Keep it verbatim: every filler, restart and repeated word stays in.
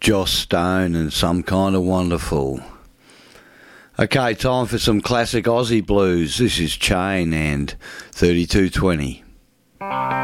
Joss Stone and Some Kind of Wonderful. Okay, time for some classic Aussie blues. This is Chain and thirty-two twenty.